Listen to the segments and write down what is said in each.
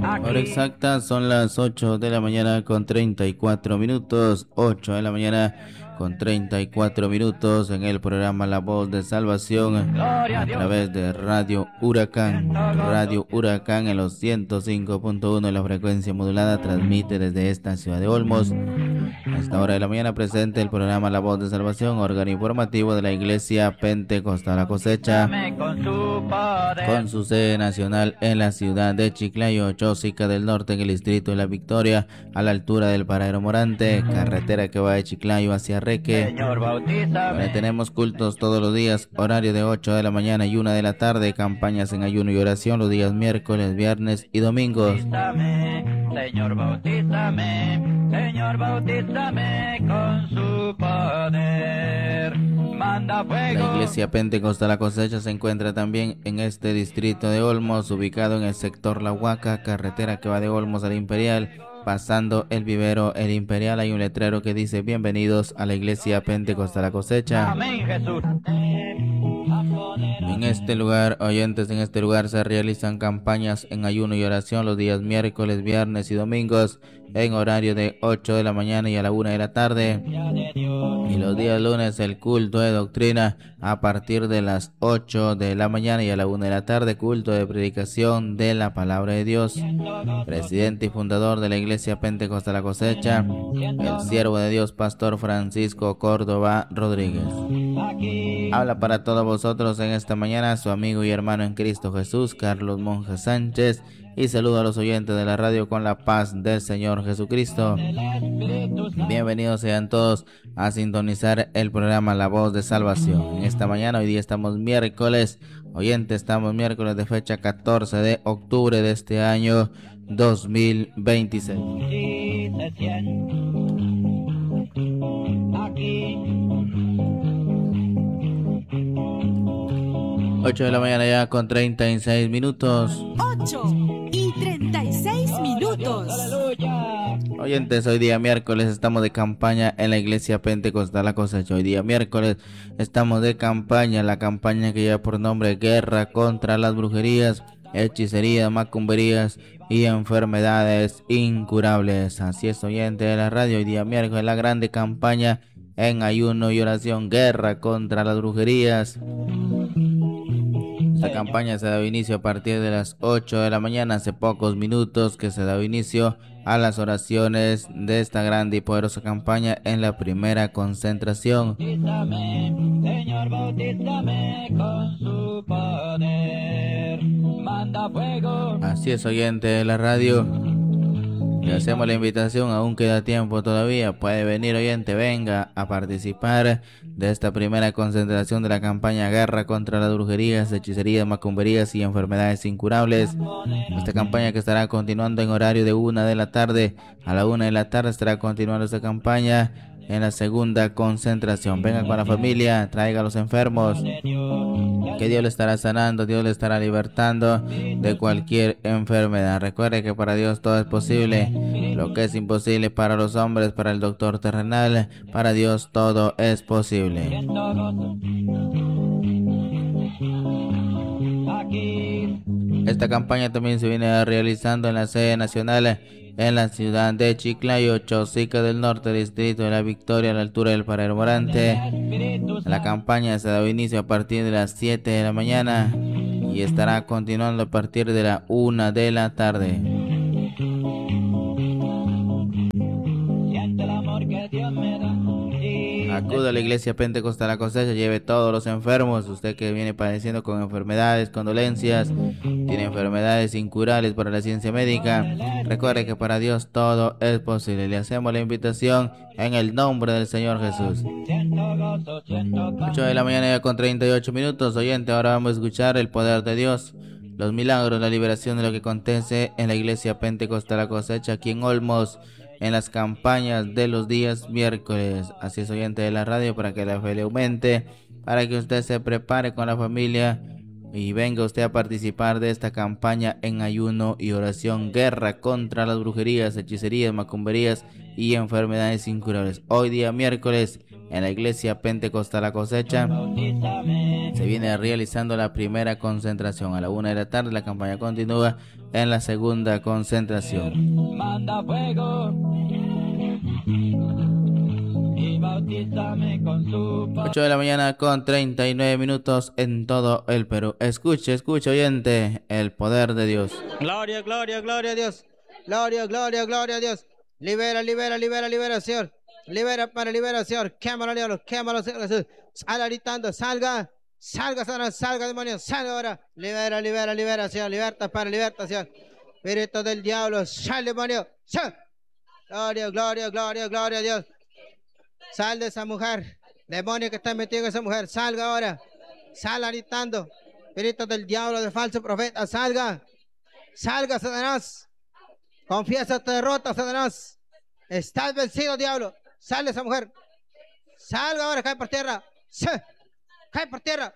Hora exacta son las 8 de la mañana con 34 minutos. 8 de la mañana con 34 minutos en el programa La Voz de Salvación a través de Radio Huracán. Radio Huracán en los 105.1 de la frecuencia modulada transmite desde esta ciudad de Olmos. A esta hora de la mañana presente el programa La Voz de Salvación, órgano informativo de la Iglesia Pentecostal La Cosecha, con su sede nacional en la ciudad de Chiclayo, Chosica del Norte, en el distrito de La Victoria, a la altura del Paradero Morante, carretera que va de Chiclayo hacia Reque, donde tenemos cultos todos los días, horario de 8 de la mañana y 1 de la tarde, campañas en ayuno y oración los días miércoles, viernes y domingos. Señor, bautízame con su poder. Manda fuego. La Iglesia Pentecostal La Cosecha se encuentra también en este distrito de Olmos, ubicado en el sector La Huaca, carretera que va de Olmos al Imperial. Pasando el vivero El Imperial hay un letrero que dice: bienvenidos a la Iglesia Pentecostal La Cosecha. Amén, Jesús. En este lugar, oyentes, en este lugar se realizan campañas en ayuno y oración los días miércoles, viernes y domingos en horario de 8 de la mañana y a la 1 de la tarde. Y los días lunes el culto de doctrina a partir de las 8 de la mañana y a la 1 de la tarde, culto de predicación de la palabra de Dios. Presidente y fundador de la Iglesia Pentecostal La Cosecha, el siervo de Dios, Pastor Francisco Córdoba Rodríguez. Habla para todos vosotros en esta mañana su amigo y hermano en Cristo Jesús, Carlos Monje Sánchez, y saludo a los oyentes de la radio con la paz del Señor Jesucristo. Bienvenidos sean todos a sintonizar el programa La Voz de Salvación. En esta mañana, hoy día estamos miércoles, oyentes, estamos miércoles de fecha 14 de octubre de este año 2026. Aquí 8 de la mañana ya con 36 minutos. 8:36. Oyentes, hoy día miércoles estamos de campaña en la Iglesia Pentecostal La Cosecha. Hoy día miércoles estamos de campaña, la campaña que lleva por nombre Guerra contra las brujerías, hechicerías, macumberías y enfermedades incurables. Así es, oyente de la radio, hoy día miércoles la grande campaña en ayuno y oración, Guerra contra las brujerías. Esta campaña se da inicio a partir de las 8 de la mañana, hace pocos minutos que se da inicio a las oraciones de esta grande y poderosa campaña en la primera concentración. Señor, bautízame con su poder. Manda fuego. Así es, oyente de la radio. Le hacemos la invitación, aún queda tiempo todavía, puede venir, oyente, venga a participar de esta primera concentración de la campaña Guerra contra las brujerías, hechicerías, macumberías y enfermedades incurables. Esta campaña que estará continuando en horario de 1 de la tarde, a la 1 de la tarde estará continuando esta campaña en la segunda concentración. Venga con la familia, traiga a los enfermos, que Dios le estará sanando, Dios le estará libertando de cualquier enfermedad. Recuerde que para Dios todo es posible. Lo que es imposible para los hombres, para el doctor terrenal, para Dios todo es posible. Esta campaña también se viene realizando en la sede nacional en la ciudad de Chiclayo, Chosica del Norte, distrito de La Victoria, a la altura del Paradero Morante. La campaña se da inicio a partir de las 7 de la mañana y estará continuando a partir de la 1 de la tarde. Acude a la Iglesia Pentecostal La Cosecha, lleve todos los enfermos, usted que viene padeciendo con enfermedades, con dolencias, tiene enfermedades incurables para la ciencia médica. Recuerde que para Dios todo es posible. Le hacemos la invitación en el nombre del Señor Jesús. 8 de la mañana ya con 38 minutos, oyente, ahora vamos a escuchar el poder de Dios, los milagros, la liberación de lo que acontece en la Iglesia Pentecostal La Cosecha aquí en Olmos, en las campañas de los días miércoles. Así es, oyente de la radio, para que la fe le aumente, para que usted se prepare con la familia y venga usted a participar de esta campaña en ayuno y oración, guerra contra las brujerías, hechicerías, macumberías y enfermedades incurables. Hoy día miércoles en la iglesia Pentecostal La Cosecha se viene realizando la primera concentración a la 1 de la tarde. La campaña continúa en la segunda concentración. Manda fuego y bautízame con su 8 de la mañana con 39 minutos en todo el Perú. Escuche, oyente, el poder de Dios. Gloria, gloria, gloria a Dios. Gloria, gloria, gloria a Dios. Libera, libera, libera, libera, Señor. Libera, Padre, libera, Señor. Quémalo, diablo, quémalo, Señor Jesús. Sal gritando, salga, salga, Satanás, salga, demonio, salga ahora. Libera, libera, libera, Señor. Liberta, Padre, liberta, Señor. Espíritu del diablo, sal, demonio, sal. Gloria, gloria, gloria, gloria a Dios. Sal de esa mujer. Demonio que está metido en esa mujer, salga ahora. Sal gritando. Espíritu del diablo, del falso profeta, salga. Salga, Satanás. Confiesa tu derrota, Satanás. Estás vencido, diablo. Sal de esa mujer. Salga ahora, cae por tierra. Cae por tierra.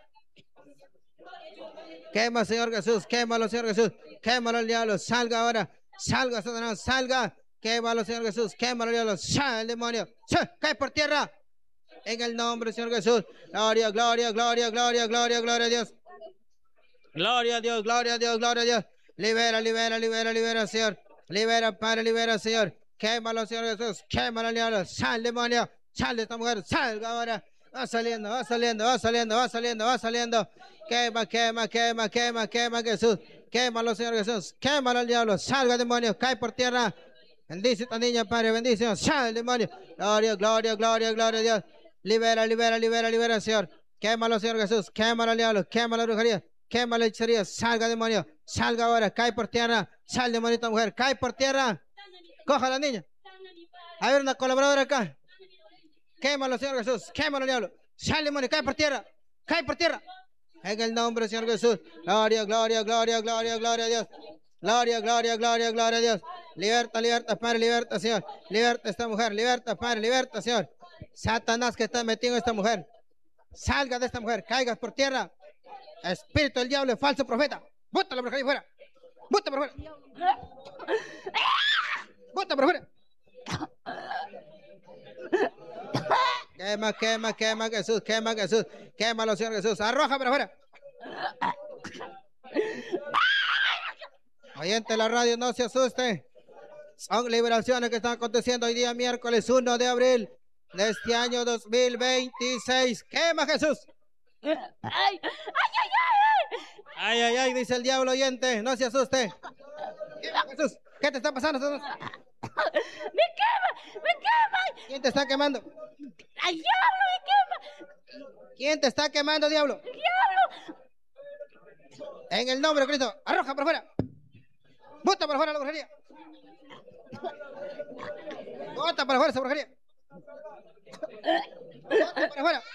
Quema, Señor Jesús. Quémalo, Señor Jesús. Quémalo el diablo. Salga ahora. Salga, Satanás. Salga. Quémalo, Señor Jesús. Quémalo el diablo. Sal el demonio. Cae por tierra. En el nombre del Señor Jesús. Gloria, gloria, gloria, gloria, gloria, gloria a Dios. Gloria a Dios, gloria a Dios, gloria a Dios. Libera, libera, libera, libera, Señor. Libera, Padre, libera, Señor. Quémalo, Señor Jesús. Quémalo, diablo. Sal, demonio. Sal de esta mujer. Salga ahora. Va saliendo, va saliendo, va saliendo, va saliendo, va saliendo. Quema, quema, quema, quema, quema, Jesús. Quémalo, Señor Jesús. Quémalo al diablo. Salga, demonio. Cae por tierra. Bendice a esta niña, Padre. Bendice. Sal, demonio. Gloria, gloria, gloria, gloria a Dios. Libera, libera, libera, libera, Señor. Quémalo, Señor Jesús. Quémalo al diablo. Quémalo la brujería. Quema la hechicería, salga demonio, salga ahora, cae por tierra, sal demonita mujer, cae por tierra, coja a la niña. A ver, una colaboradora acá. Quémalo, Señor Jesús, quémalo, diablo, sal demonio, cae por tierra, cae por tierra. En el nombre del Señor Jesús, gloria, gloria, gloria, gloria, gloria a Dios. Gloria, gloria, gloria, gloria a Dios. Liberta, liberta, Padre, liberta, Señor. Liberta a esta mujer, liberta, Padre, liberta, Señor. Satanás que está metido en esta mujer, salga de esta mujer, caiga por tierra. Espíritu del diablo, falso profeta. Bota la brujería fuera. Bota por fuera. Bota por fuera. Quema, quema, quema, Jesús. Quema, Jesús. Quémalo, Señor Jesús. Arroja por afuera. Oyente de la radio, no se asuste. Son liberaciones que están aconteciendo hoy día, miércoles 1 de abril de este año 2026. Quema, Jesús. ¡Ay! ¡Ay, ay, Ay, ay, ay, dice el diablo oyente, no se asuste. Jesús, ¿qué te está pasando? ¡Me quema! ¡Me quema! ¿Quién te está quemando? ¡Ay, diablo, me quema! ¿Quién te está quemando, diablo? ¡Diablo! En el nombre de Cristo, arroja por fuera. Bota por fuera la brujería. Bota por fuera esa brujería. Bota por fuera.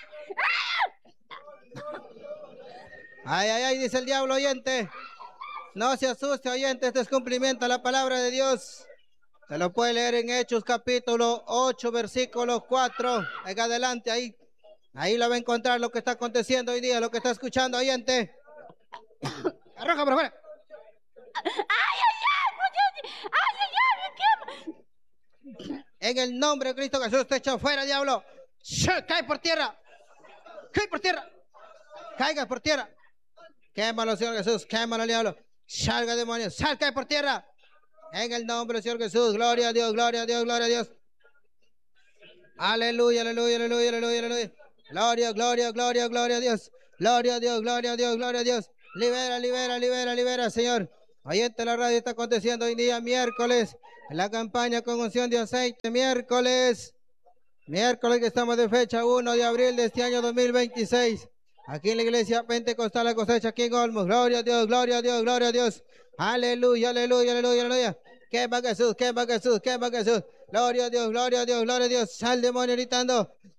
Ay, ay, ay, dice el diablo oyente. No se asuste, oyente, este es cumplimiento a la palabra de Dios. Se lo puede leer en Hechos capítulo 8, versículo 4. En adelante, ahí lo va a encontrar lo que está aconteciendo hoy día, lo que está escuchando, oyente. Arroja por afuera. ¡Ay, ay, ay! ¡Ay, ay, ay! ¡Me quema! En el nombre de Cristo Jesús, te echo fuera, diablo. Cae por tierra. Cae por tierra. Caiga por tierra. Quémalo, Señor Jesús. Quémalo, diablo. Salga, demonio. Salga por tierra. En el nombre del Señor Jesús. Gloria a Dios, gloria a Dios, gloria a Dios. Aleluya, aleluya, aleluya, aleluya, aleluya. Gloria, gloria, gloria, gloria a Dios. Gloria a Dios, gloria a Dios, gloria a Dios. Libera, libera, libera, libera, Señor. Oyente, la radio está aconteciendo hoy día, miércoles. La campaña con unción de aceite, miércoles. Miércoles que estamos de fecha 1 de abril de este año 2026. Aquí en la iglesia Pentecostal La Cosecha, aquí en Olmos. Gloria a Dios, gloria a Dios, gloria a Dios. Aleluya, aleluya, aleluya, aleluya. Quema Jesús, quema Jesús, quema Jesús. Gloria a Dios, gloria a Dios, gloria a Dios. Sal demonio gritando.